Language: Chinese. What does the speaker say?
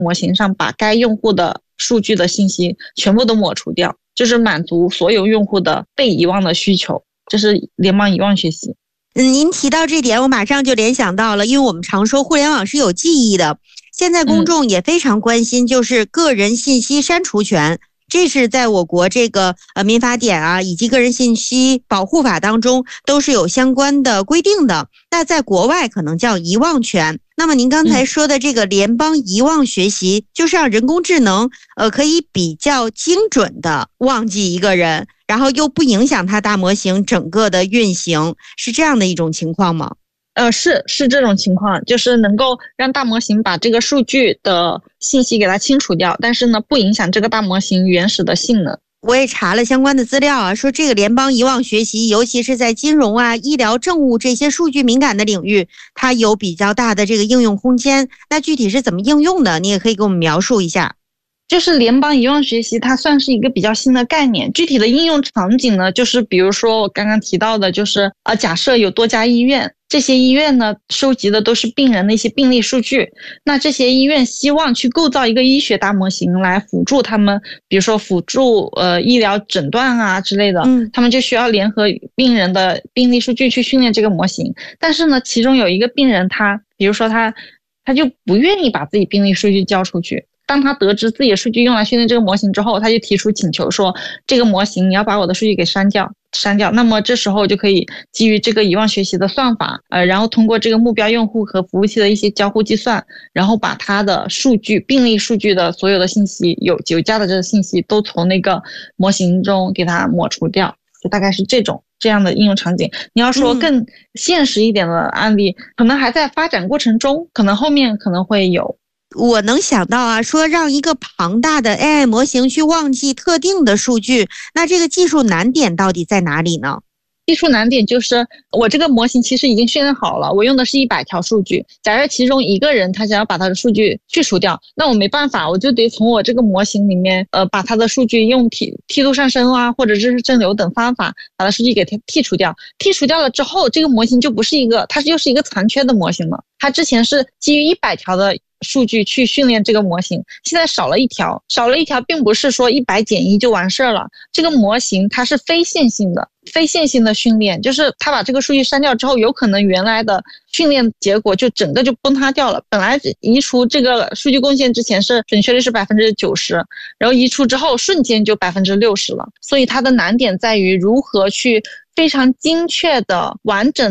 模型上把该用户的数据的信息全部都抹除掉，就是满足所有用户的被遗忘的需求，这是联邦遗忘学习。 您提到这点，我马上就联想到了，因为我们常说互联网是有记忆的，现在公众也非常关心，就是个人信息删除权。这是在我国这个民法典啊，以及个人信息保护法当中都是有相关的规定的。那在国外可能叫遗忘权。那么您刚才说的这个联邦遗忘学习，就是让人工智能可以比较精准的忘记一个人，然后又不影响它大模型整个的运行，是这样的一种情况吗？ 是这种情况，就是能够让大模型把这个数据的信息给它清除掉，但是呢，不影响这个大模型原始的性能。 我也查了相关的资料啊，说这个联邦遗忘学习，尤其是在金融啊、医疗、政务这些数据敏感的领域，它有比较大的这个应用空间。那具体是怎么应用的？你也可以给我们描述一下。 就是联邦遗忘学习，它算是一个比较新的概念。具体的应用场景呢，就是比如说我刚刚提到的，就是假设有多家医院，这些医院呢收集的都是病人的一些病历数据，那这些医院希望去构造一个医学大模型来辅助他们，比如说辅助医疗诊断啊之类的，他们就需要联合病人的病历数据去训练这个模型。但是呢，其中有一个病人比如说他就不愿意把自己病历数据交出去。当他得知自己的数据用来训练这个模型之后，他就提出请求说，这个模型你要把我的数据给删掉。那么这时候就可以基于这个遗忘学习的算法，然后通过这个目标用户和服务器的一些交互计算，然后把他的数据病例数据的所有的信息有价的这个信息都从那个模型中给它抹除掉，就大概是这样的应用场景。你要说更现实一点的案例，可能还在发展过程中，可能后面可能会有。 我能想到啊，说让一个庞大的 AI 模型去忘记特定的数据，那这个技术难点到底在哪里呢？ 技术难点就是我这个模型其实已经训练好了，我用的是100条数据，假设其中一个人他想要把他的数据去除掉，那我没办法，我就得从我这个模型里面把他的数据用梯度上升啊，或者是正流等方法把他数据给剔除掉。剔除掉了之后，这个模型就不是它就是一个残缺的模型了。它之前是基于100条的数据去训练这个模型，现在少了一条并不是说100减1就完事了，这个模型它是非线性的训练，就是它把这个数据删掉之后，有可能原来的训练结果就整个就崩塌掉了。本来移除这个数据贡献之前是准确率是 90%， 然后移除之后瞬间就 60% 了，所以它的难点在于如何去非常精确的完整